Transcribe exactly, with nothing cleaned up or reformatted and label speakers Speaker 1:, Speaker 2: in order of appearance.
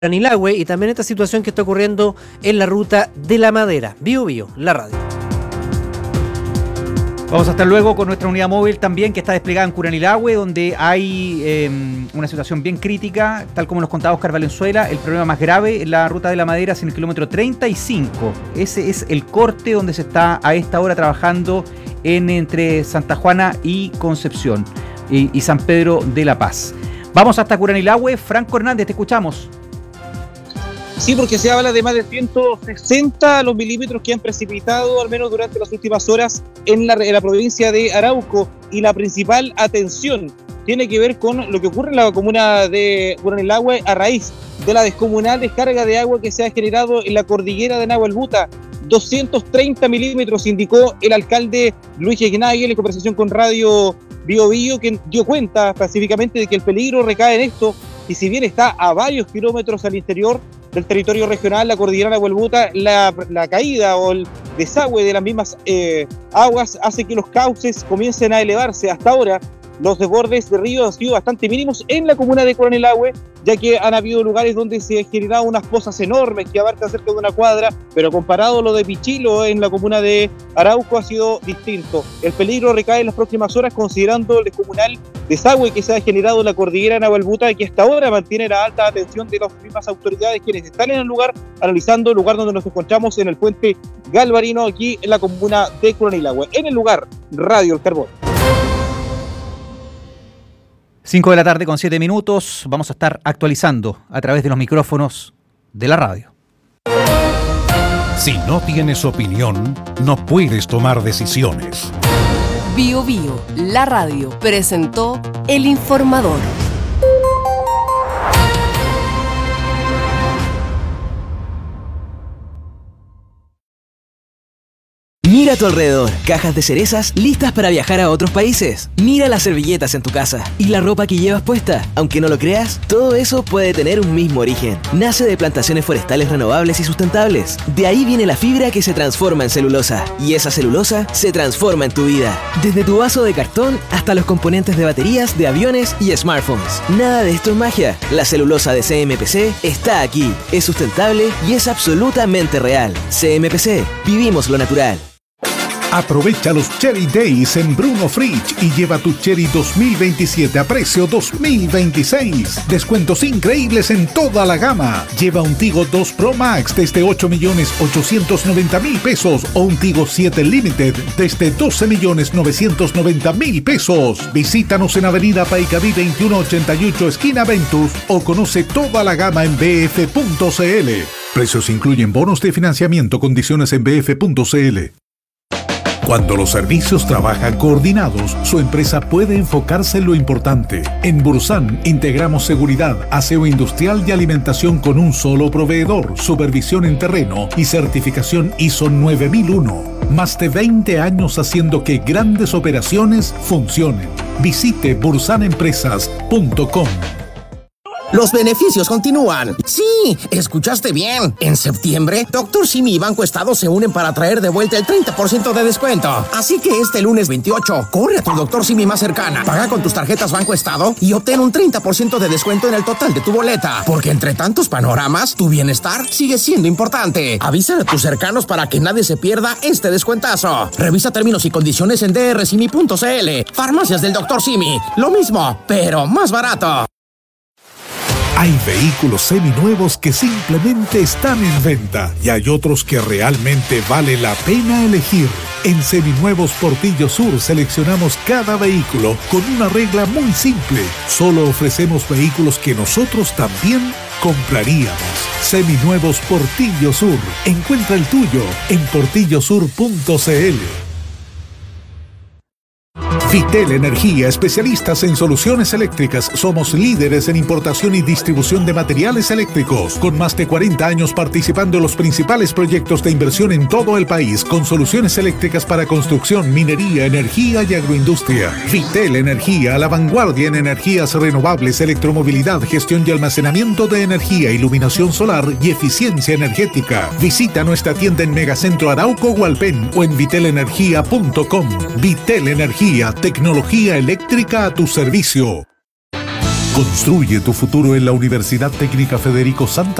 Speaker 1: Curanilahue y también esta situación que está ocurriendo en la ruta de la Madera. Bio Bio, la radio.
Speaker 2: Vamos a estar luego con nuestra unidad móvil también que está desplegada en Curanilahue, donde hay eh, una situación bien crítica, tal como nos contaba Oscar Valenzuela. El problema más grave en la ruta de la Madera es en el kilómetro treinta y cinco. Ese es el corte donde se está a esta hora trabajando en entre Santa Juana y Concepción y, y San Pedro de la Paz. Vamos hasta Curanilahue. Franco Hernández, te escuchamos.
Speaker 3: Sí, porque se habla de más de ciento sesenta los milímetros que han precipitado, al menos durante las últimas horas, en la, en la provincia de Arauco. Y la principal atención tiene que ver con lo que ocurre en la comuna de Curanilahue a raíz de la descomunal descarga de agua que se ha generado en la cordillera de Nahuelbuta. doscientos treinta milímetros, indicó el alcalde Luis Egnagel en conversación con Radio Bio Bio, que dio cuenta específicamente de que el peligro recae en esto, y si bien está a varios kilómetros al interior del territorio regional, la cordillera de Nahuelbuta, la, la caída o el desagüe de las mismas eh, aguas hace que los cauces comiencen a elevarse. Hasta ahora, los desbordes de ríos han sido bastante mínimos en la comuna de Curanilahue, ya que han habido lugares donde se han generado unas pozas enormes que abarcan cerca de una cuadra, pero comparado a lo de Pichilo en la comuna de Arauco ha sido distinto. El peligro recae en las próximas horas considerando el descomunal desagüe que se ha generado en la cordillera de Nahuelbuta y que hasta ahora mantiene la alta atención de las mismas autoridades quienes están en el lugar, analizando el lugar donde nos encontramos en el puente Galvarino, aquí en la comuna de Curanilahue. En el lugar, Radio El Carbón.
Speaker 2: cinco de la tarde con siete minutos. Vamos a estar actualizando a través de los micrófonos de la radio.
Speaker 4: Si no tienes opinión, no puedes tomar decisiones.
Speaker 5: Bio Bio, la radio, presentó El Informador.
Speaker 6: Mira a tu alrededor, cajas de cerezas listas para viajar a otros países. Mira las servilletas en tu casa y la ropa que llevas puesta. Aunque no lo creas, todo eso puede tener un mismo origen. Nace de plantaciones forestales renovables y sustentables. De ahí viene la fibra que se transforma en celulosa. Y esa celulosa se transforma en tu vida. Desde tu vaso de cartón hasta los componentes de baterías de aviones y smartphones. Nada de esto es magia. La celulosa de C M P C está aquí. Es sustentable y es absolutamente real. C M P C. Vivimos lo natural.
Speaker 4: Aprovecha los Cherry Days en Bruno Fridge y lleva tu Cherry dos mil veintisiete a precio dos mil veintiséis. Descuentos increíbles en toda la gama. Lleva un Tigo dos Pro Max desde ocho millones ochocientos noventa mil pesos o un Tigo siete Limited desde doce millones novecientos noventa mil pesos. Visítanos en Avenida Paicaví veintiuno ochenta y ocho, esquina Ventus, o conoce toda la gama en b f punto c l. Precios incluyen bonos de financiamiento, condiciones en b f punto c l. Cuando los servicios trabajan coordinados, su empresa puede enfocarse en lo importante. En Bursan integramos seguridad, aseo industrial y alimentación con un solo proveedor, supervisión en terreno y certificación I S O nueve mil uno. Más de veinte años haciendo que grandes operaciones funcionen. Visite bursan empresas punto com.
Speaker 7: Los beneficios continúan. Sí, escuchaste bien. En septiembre, Doctor Simi y Banco Estado se unen para traer de vuelta el treinta por ciento de descuento. Así que este lunes veintiocho, corre a tu Doctor Simi más cercana, paga con tus tarjetas Banco Estado y obtén un treinta por ciento de descuento en el total de tu boleta. Porque entre tantos panoramas, tu bienestar sigue siendo importante. Avisa a tus cercanos para que nadie se pierda este descuentazo. Revisa términos y condiciones en d r simi punto c l. Farmacias del Doctor Simi. Lo mismo, pero más barato.
Speaker 4: Hay vehículos seminuevos que simplemente están en venta y hay otros que realmente vale la pena elegir. En Seminuevos Portillo Sur seleccionamos cada vehículo con una regla muy simple. Solo ofrecemos vehículos que nosotros también compraríamos. Seminuevos Portillo Sur. Encuentra el tuyo en portillo sur punto c l. Vitel Energía, especialistas en soluciones eléctricas. Somos líderes en importación y distribución de materiales eléctricos, con más de cuarenta años participando en los principales proyectos de inversión en todo el país, con soluciones eléctricas para construcción, minería, energía y agroindustria. Vitel Energía, a la vanguardia en energías renovables, electromovilidad, gestión y almacenamiento de energía, iluminación solar y eficiencia energética. Visita nuestra tienda en Megacentro Arauco Hualpén o en vitel energía punto com. Vitel Energía, tecnología eléctrica a tu servicio. Construye tu futuro en la Universidad Técnica Federico Santa